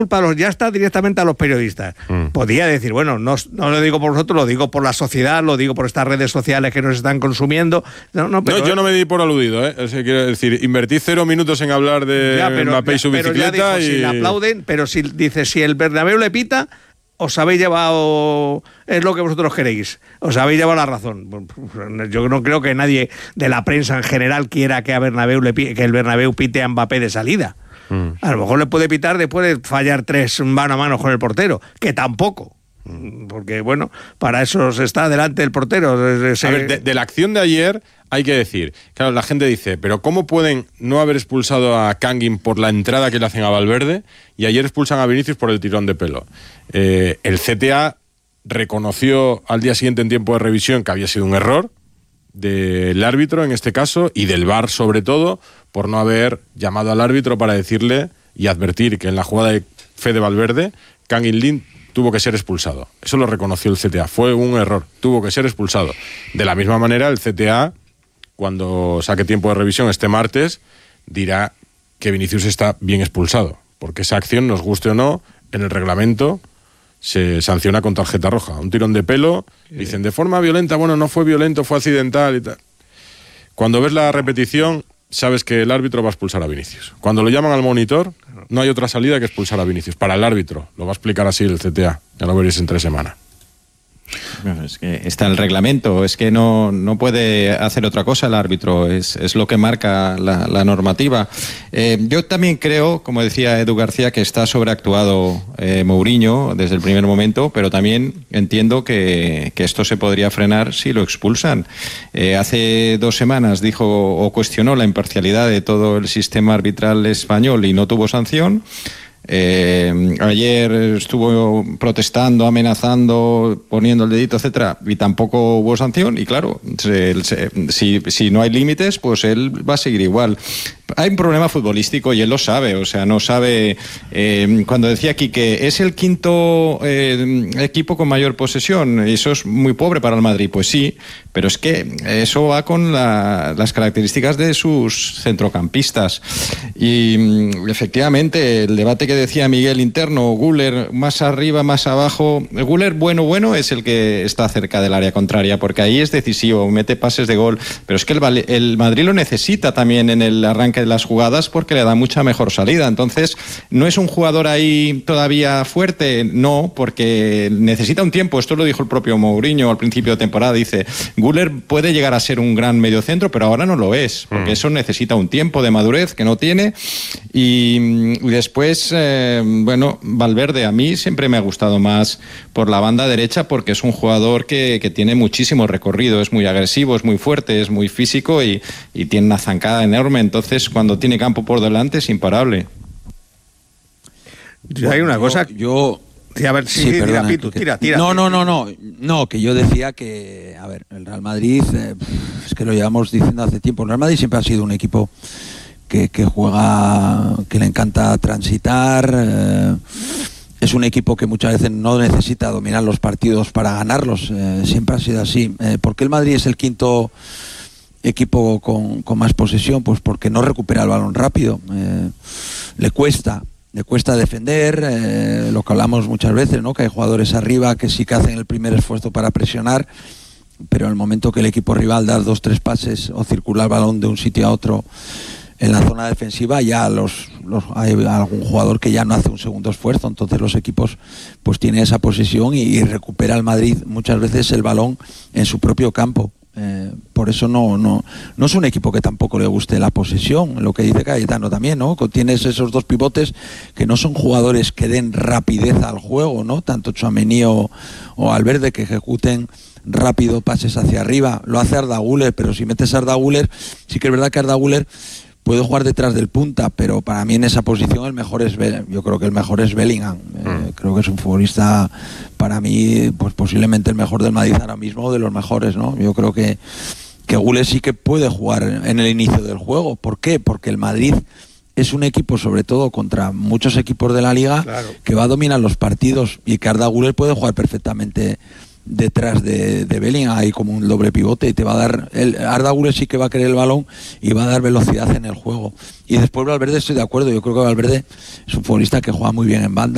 ya está directamente a los periodistas. Podía decir, bueno, no lo digo por vosotros, lo digo por la sociedad, lo digo por estas redes sociales que nos están consumiendo. Pero yo no me di por aludido, ¿eh? O sea, quiero decir, invertí 0 minutos en hablar de Mbappé y su bicicleta. Si le aplauden, pero si el Bernabéu le pita, os habéis llevado, es lo que vosotros queréis, os habéis llevado la razón. Yo no creo que nadie de la prensa en general quiera que el Bernabéu pite a Mbappé de salida. A lo mejor le puede pitar después de fallar 3 mano a mano con el portero, que tampoco. Porque, bueno, para eso está delante el portero. A ver, de la acción de ayer hay que decir, claro, la gente dice, pero ¿cómo pueden no haber expulsado a Kangin por la entrada que le hacen a Valverde y ayer expulsan a Vinicius por el tirón de pelo? El CTA reconoció al día siguiente en tiempo de revisión que había sido un error del árbitro en este caso y del VAR sobre todo, por no haber llamado al árbitro para decirle y advertir que en la jugada de Fede Valverde, Kangin Lim tuvo que ser expulsado. Eso lo reconoció el CTA, fue un error, tuvo que ser expulsado. De la misma manera, el CTA, cuando saque tiempo de revisión este martes, dirá que Vinicius está bien expulsado, porque esa acción, nos guste o no, en el reglamento se sanciona con tarjeta roja. Un tirón de pelo, dicen de forma violenta, bueno, no fue violento, fue accidental y tal. Cuando ves la repetición, sabes que el árbitro va a expulsar a Vinicius. Cuando lo llaman al monitor, no hay otra salida que expulsar a Vinicius. Para el árbitro, lo va a explicar así el CTA, ya lo veréis en 3 semanas. Bueno, es que está el reglamento, es que no puede hacer otra cosa el árbitro, es lo que marca la normativa. Yo también creo, como decía Edu García, que está sobreactuado Mourinho desde el primer momento, pero también entiendo que esto se podría frenar si lo expulsan. Hace 2 semanas dijo o cuestionó la imparcialidad de todo el sistema arbitral español y no tuvo sanción. Ayer estuvo protestando, amenazando, poniendo el dedito, etcétera, y tampoco hubo sanción. Y claro, si no hay límites, pues él va a seguir igual. Hay un problema futbolístico y él lo sabe, o sea, no sabe. Cuando decía aquí que es el 5º equipo con mayor posesión, eso es muy pobre para el Madrid, pues sí, pero es que eso va con las características de sus centrocampistas. Y efectivamente, el debate que decía Miguel interno, Güler más arriba, más abajo. Güler bueno es el que está cerca del área contraria, porque ahí es decisivo, mete pases de gol, pero es que el Madrid lo necesita también en el arranque de las jugadas porque le da mucha mejor salida. Entonces, no es un jugador ahí todavía fuerte, no, porque necesita un tiempo. Esto lo dijo el propio Mourinho al principio de temporada. Dice, Güler puede llegar a ser un gran mediocentro, pero ahora no lo es, porque eso necesita un tiempo de madurez que no tiene. Y después, Valverde a mí siempre me ha gustado más por la banda derecha porque es un jugador que tiene muchísimo recorrido, es muy agresivo, es muy fuerte, es muy físico y tiene una zancada enorme. Entonces, cuando tiene campo por delante es imparable. Hay una cosa... Sí, a ver, tira. No, que yo decía que, a ver, el Real Madrid, es que lo llevamos diciendo hace tiempo, el Real Madrid siempre ha sido un equipo que juega, que le encanta transitar, es un equipo que muchas veces no necesita dominar los partidos para ganarlos, siempre ha sido así. ¿Por qué el Madrid es el 5º equipo con más posesión? Pues porque no recupera el balón rápido, le cuesta defender, lo que hablamos muchas veces, ¿no? Que hay jugadores arriba que sí que hacen el primer esfuerzo para presionar, pero en el momento que el equipo rival da 2-3 pases o circula el balón de un sitio a otro en la zona defensiva, ya hay algún jugador que ya no hace un segundo esfuerzo. Entonces los equipos pues tienen esa posesión y recupera el Madrid muchas veces el balón en su propio campo. Por eso no es un equipo que tampoco le guste la posesión, lo que dice Cayetano también, ¿no? Tienes esos 2 pivotes que no son jugadores que den rapidez al juego, ¿no? Tanto Tchouaméni o Valverde, que ejecuten rápido pases hacia arriba. Lo hace Arda Güler, pero si metes a Arda Güler, sí que es verdad que Arda Güler puede jugar detrás del punta, pero para mí en esa posición yo creo que el mejor es Bellingham. Creo que es un futbolista, para mí, pues posiblemente el mejor del Madrid ahora mismo, de los mejores, ¿no? Yo creo que Güler sí que puede jugar en el inicio del juego. ¿Por qué? Porque el Madrid es un equipo, sobre todo contra muchos equipos de la Liga, claro, que va a dominar los partidos, y que Arda Güler puede jugar perfectamente detrás de Bellingham, ahí como un doble pivote, y te va a dar Arda Güler sí que va a querer el balón y va a dar velocidad en el juego. Y después Valverde, estoy de acuerdo, yo creo que Valverde es un futbolista que juega muy bien en banda.